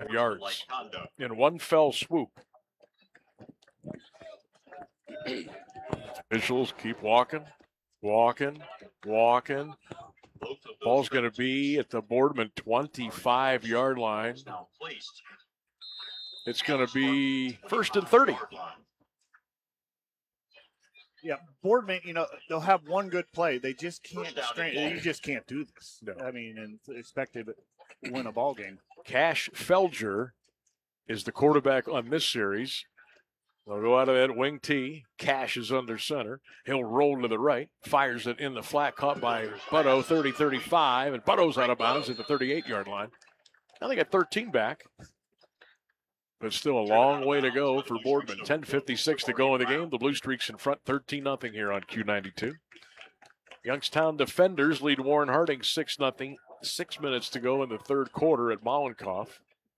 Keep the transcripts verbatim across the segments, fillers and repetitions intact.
yards in one fell swoop. Officials keep walking, walking, walking. Ball's going to be at the Boardman twenty-five-yard line. It's going to be first and thirty. Yeah, Boardman, you know, they'll have one good play. They just can't strain. You just can't do this. No. I mean, and expect to win a ball game. Cash Felger is the quarterback on this series. They'll go out of that wing T. Cash is under center. He'll roll to the right. Fires it in the flat, caught by Butto, thirty thirty-five. And Butto's out of bounds at the thirty-eight-yard line. Now they got thirteen back. But still a long way to go for Boardman. ten fifty-six to go in the game. The Blue Streaks in front thirteen nothing here on Q ninety-two. Youngstown defenders lead Warren Harding six nothing. Six minutes to go in the third quarter at Mollenkoff.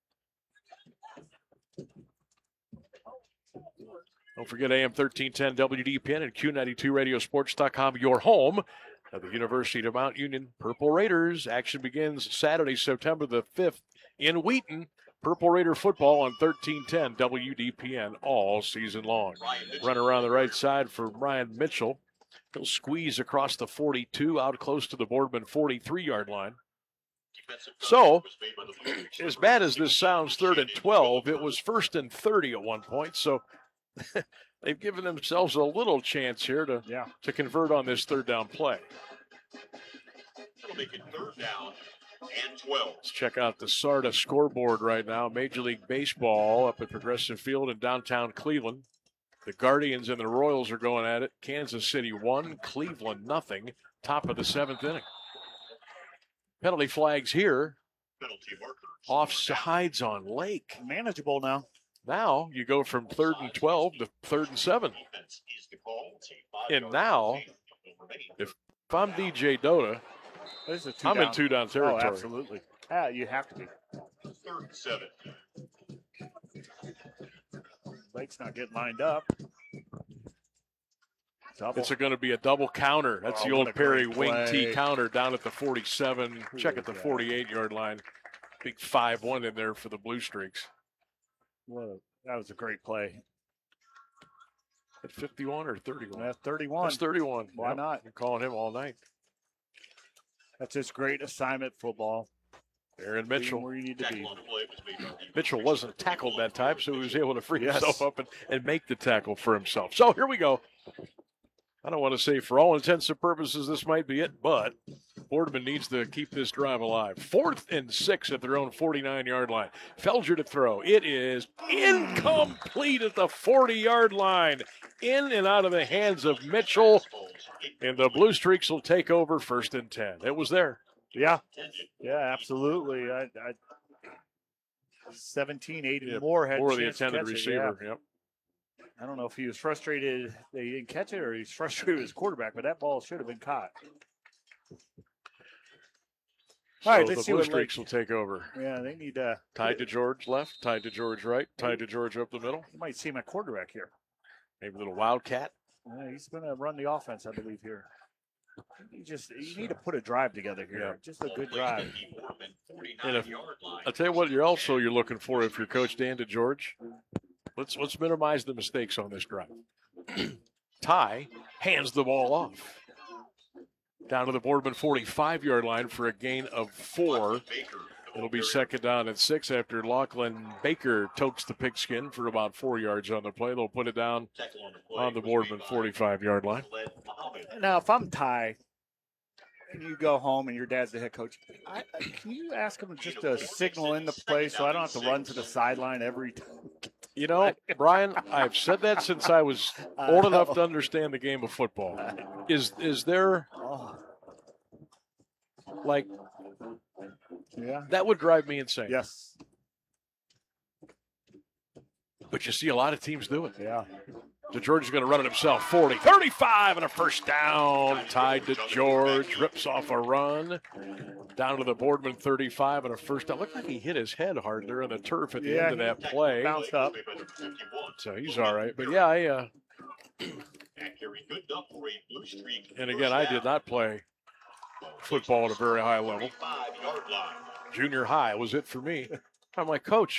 Don't forget A M thirteen ten W D P N and Q ninety-two radio sports dot com, your home of the University of Mount Union Purple Raiders. Action begins Saturday, September the fifth in Wheaton. Purple Raider football on thirteen ten W D P N all season long. Run around the right side for Ryan Mitchell. He'll squeeze across the forty-two, out close to the Boardman forty-three-yard line. So, as bad as this sounds, third and twelve, it was first and thirty at one point. So, they've given themselves a little chance here to, yeah. to convert on this third down play. It'll make it third down and twelve. Let's check out the S A R T A scoreboard right now. Major League Baseball up at Progressive Field in downtown Cleveland. The Guardians and the Royals are going at it. Kansas City one, Cleveland nothing. Top of the seventh inning. Penalty flags here. Penalty marker. Offsides on Lake. Manageable now. Now you go from third and twelve to third and seven. And now, if, if I'm D J Dota, This is a two I'm down. in two-down territory. Oh, absolutely. Yeah, you have to be. Third and seven. Lake's not getting lined up. Double. It's going to be a double counter. That's Oh, the what old a Perry great wing play. T counter down at the forty-seven. Who Check is at the that? forty-eight-yard line. Big five one in there for the Blue Streaks. What a, that was a great play. At fifty-one or thirty-one? That's thirty-one. That's thirty-one. Why Yep. not? You're calling him all night. That's just great assignment football. Aaron Being Mitchell. where you need to Tackle be. on the play was made by the- Mitchell wasn't tackled that time, so he was able to free Yes. himself up and, and make the tackle for himself. So here we go. I don't want to say for all intents and purposes this might be it, but Boardman needs to keep this drive alive. Fourth and six at their own forty-nine-yard line. Felger to throw. It is incomplete at the forty-yard line. In and out of the hands of Mitchell, and the Blue Streaks will take over first and ten. It was there. Yeah. Yeah, absolutely. I, I, seventeen, eighty Yeah, more had Or a the chance to intended catch it, receiver. yeah. Yep. I don't know if he was frustrated they didn't catch it or he's frustrated with his quarterback, but that ball should have been caught. All right, So let's the see Blue what Streaks will take over. Yeah, they need uh Tied to George left, tied to George right, tied to George up the middle. You might see my quarterback here. Maybe a little wildcat. Yeah, he's going to run the offense, I believe, here. You just you need to put a drive together here. Yeah. Just a good drive. And if, I'll tell you what you're also you're looking for if you're Coach Dan to George. Let's let's minimize the mistakes on this drive. Ty hands the ball off. Down to the Boardman forty-five-yard line for a gain of four. It'll be second down and six after Lachlan Baker tokes the pigskin for about four yards on the play. They'll put it down on the Boardman forty-five-yard line. Now, if I'm Ty and you go home and your dad's the head coach, I, I- can you ask him just to signal in the play so I don't have to run to the sideline every time? You know, Brian, I've said that since I was old enough to understand the game of football. Is is there, Oh, like, yeah. that would drive me insane. Yes. But you see a lot of teams do it. Yeah. DeGeorge is going to run it himself. forty, thirty-five, and a first down. Tied to George. Rips off a run. Down to the Boardman thirty-five and a first down. Looked like he hit his head hard there on the turf at the Yeah, end of that play. Bounced up. So he's all right. But, yeah, I, uh, and again, I did not play football at a very high level. Junior high was it for me. I'm like, Coach,